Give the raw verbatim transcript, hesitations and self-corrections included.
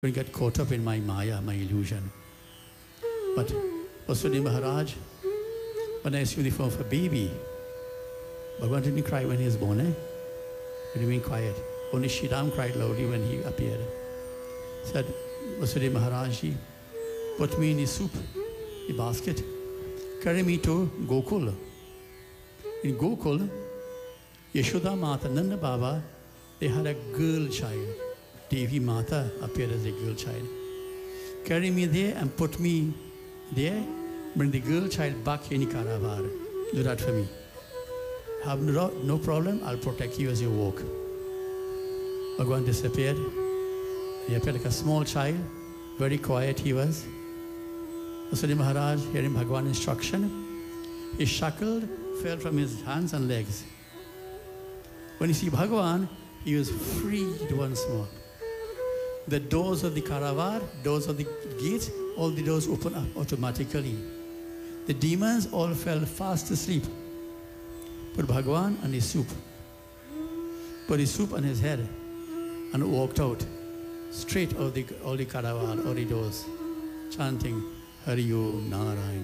Don't get caught up in my maya, my illusion. But Vasudeva Maharaj, when I asked you for a baby, Bhagavan didn't cry when he was born, eh? He remained quiet. Only Shriram cried loudly when he appeared. Said, Vasudeva Maharaj, put me in the soup, the basket, carry me to Gokul. In Gokul, Yashoda Mata, Nanda Baba, they had a girl child. Devi Mata appeared as a girl child. Carry me there and put me there. Bring the girl child back in Karavar. Do that for me. Have no, no problem, I'll protect you as you walk. Bhagavan disappeared. He appeared like a small child. Very quiet he was. Vasudeva Maharaj, hearing Bhagavan's instruction, his shackle fell from his hands and legs. When you see Bhagavan, he was freed once more. The doors of the Karavar, doors of the gates, all the doors opened up automatically. The demons all fell fast asleep. Put Bhagavan on his soup. Put his soup on his head and walked out. Straight out the all the Karavar, all the doors, chanting Hari Om Narayana.